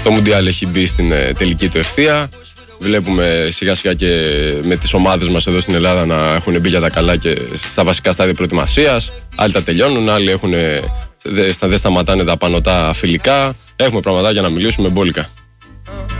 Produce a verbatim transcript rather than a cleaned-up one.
Το Μουντιάλ έχει μπει στην ε, τελική του ευθεία. Βλέπουμε σιγά σιγά και με τις ομάδες μας εδώ στην Ελλάδα να έχουν μπει για τα καλά και στα βασικά στάδια προετοιμασίας. Άλλοι τα τελειώνουν, άλλοι έχουν, δεν δε σταματάνε τα πανωτά φιλικά. Έχουμε πραγματάκια να μιλήσουμε μπόλικα.